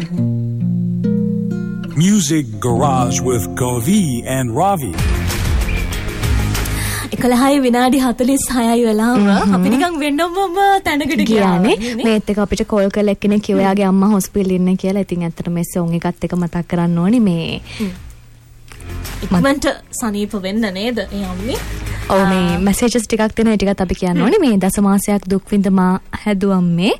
Music Garage with Kavi and Ravi. 11 විනාඩි 46යි වෙලාව අපි නිකන් වෙන්නම තැනකට ගියානේ. මේත් එක අපිට කෝල් කරලා එක්කෙනෙක් කිව්වා යාගේ අම්මා හොස්පිටල් ඉන්නේ කියලා. ඉතින් ඇත්තට මේ සෝන් එකත් එක මතක් කරන්න ඕනේ මේ ඉක්මනට සනීප වෙන්න නේද ඒ අම්මේ? ඔව් මේ මැසේජස් ටිකක් දෙන ඒ ටිකත් අපි කියන්න ඕනේ. මේ දසමාසයක් දුක් විඳ මා හැදුවම්මේ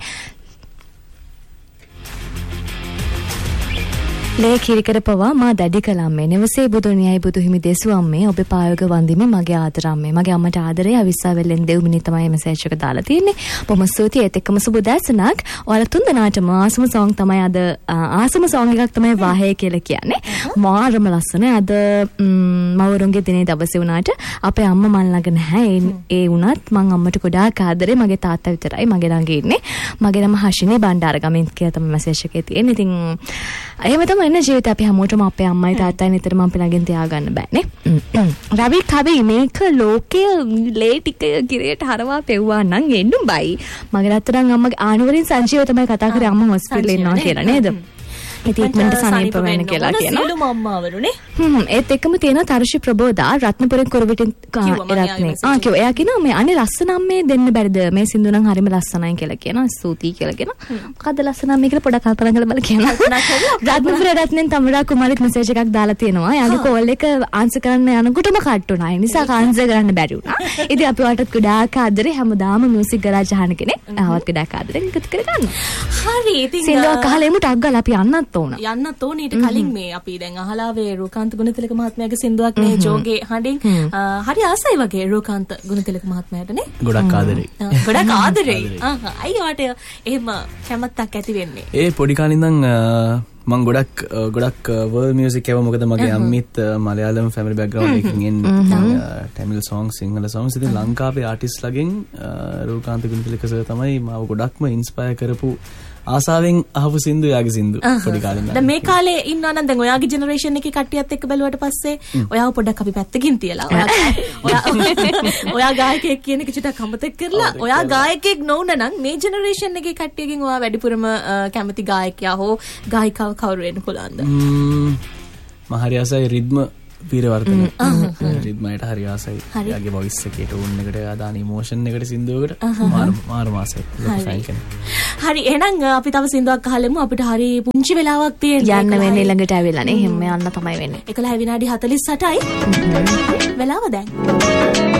ලේ කිරිකර පවා මා දැඩි කළම්මේ නෙවසේ බුදුනියයි බුදුහිමි දෙසුවම්මේ ඔබේ පායෝග වන්දිමේ මගේ ආදරම්මේ මගේ අම්මට ආදරේ අවිස්සාවෙල්ලෙන් දෙව්මිනි තමයි මැසේජ් එක දාලා තියෙන්නේ. බොහොම ස්තුතියි. ඒත් එක්කම සුබ දැසනක්. ඔයාලා තුන් දෙනාටම ආසම සෝං තමයි අද ආසම සෝං එකක් තමයි වාහේ කියලා කියන්නේ. මාරම ලස්සන. අද මවුරුන්ගේ දිනේ දවසේ වුණාට අපේ අම්මා මන් ළඟ නැහැ. ඒ වුණත් මං අම්මට ගොඩාක් ආදරේ. මගේ තාත්තා විතරයි මගේ ළඟ ඉන්නේ. මගේ නම හෂිනී බණ්ඩාරගමින් කියලා තමයි මැසේජ් එකේ තියෙන්නේ. ඉතින් එහෙම තමයි එන ජීවිත අපි හැමෝටම අපේ අම්මයි තාත්තයි නිතරම අපි ළඟින් තියාගන්න බෑනේ. රවි කවි මේක ලෝකයේ ලේ ටික ගිරේට හරවා පෙව්වා නම් එන්නුම් බයි. මගේ රත්තරන් අම්මගේ ආනුවරින් සංජීව තමයි කතා කරේ අම්මා හොස්පිටල් ඉන්නවා කියලා නේද? ඉතින් ඉක්මනට සනීප වෙන්න කියලා කියනවා. සියලුම අම්මාවරුනේ. ඒත් එක්කම තියෙන තරුෂි ප්‍රබෝධා රත්නපුරේ කොරවිටින් රත්නේ. කිව්වා එයා කියනවා මේ අනේ ලස්සන අම්මේ දෙන්න බැරිද? මේ සින්දු නම් හරිම ලස්සනයි කියලා කියනවා. ස්තුතියි කියලා කියනවා. මොකද්ද ලස්සන අම්මේ කියලා පොඩක් කල්පනා කරලා බලලා කියනවා. රත්නපුරේ රත්නෙන් තමරා කුමාරිත් මෙසේජ් එකක් දාලා තියෙනවා. එයාගේ කෝල් එක ආන්සර් කරන්න යනකොටම කට් වුණා. ඒ නිසා ආන්සර් කරන්න බැරි වුණා. ඉතින් අපි වටත් ගොඩාක් ආදරේ හැමදාම මියුසික් ගරාජ් අහන කෙනෙක්. ආවත් ගොඩාක් ආදරෙන් එකතු කරගන්න. හරි. ඉතින් සින්දුවක් අහලා එමුට අග්ගලා අපි යන්නත් යන්නත් ඕනේ. ඊට කලින් මේ අපි දැන් අහලා වේ රූකාන්ත ගුණතිලක මහත්මයාගේ සින්දුවක් නේ ජෝගේ හඬින් හරි ආසයි වගේ රූකාන්ත ගුණතිලක මහත්මයාට නේ. ගොඩක් ආදරේ. ගොඩක් ආදරේ. අයියෝ වට එහෙම කැමැත්තක් ඇති වෙන්නේ. ඒ පොඩි කාලේ ඉඳන් මම ගොඩක් වර්ල්ඩ් මියුසික් ඒවා මොකද මගේ අම්මිත් මලයාලම් ෆැමිලි බෑග්ග්‍රවුන්ඩ් එකකින් එන්නේ තමිල් සොංග්ස් සිංහල සොංග්ස් ඉතින් ලංකාවේ ආටිස්ට්ලාගෙන් රූකාන්ත ගුණතිලක සර් තමයි මාව ගොඩක්ම ඉන්ස්පයර් කරපු ආසාවෙන් අහපු සින්දු යාගේ සින්දු පොඩි කාලේ ඉඳන්. දැන් මේ කාලේ ඉන්නවා නම් දැන් ඔයාගේ ජෙනරේෂන් එකේ කට්ටියත් එක්ක බැලුවට පස්සේ ඔයාව පොඩ්ඩක් අපි පැත්තකින් තියලා ඔයා ගායකයෙක් කියන එක චුට්ටක් අමතක කරලා ඔයා ගායකයෙක් නොවුන නම් මේ ජෙනරේෂන් එකේ කට්ටියකින් ඔයා වැඩිපුරම කැමති ගායකයා හෝ ගායිකාව කවුරු වෙන්න පුළුවන්ද? මම හරි ආසයි රිද්ම පීරවර්තන. රිද්මයට හරි ආසයි. යාගේ වොයිස් එකේ ටෝන් එකට දාන ඉමෝෂන් එකට සින්දුවකට මාර මාසෙක් ලයික් හරි එහෙනම් අපි තව සින්දුවක් අහලමු. අපිට හරි පුංචි වෙලාවක් තියෙනවා. යන්න වෙන්නේ ළඟට ඇවිල්ලා නේ. එහෙම යන්න තමයි වෙන්නේ. 11 විනාඩි 48යි වෙලාව දැන්.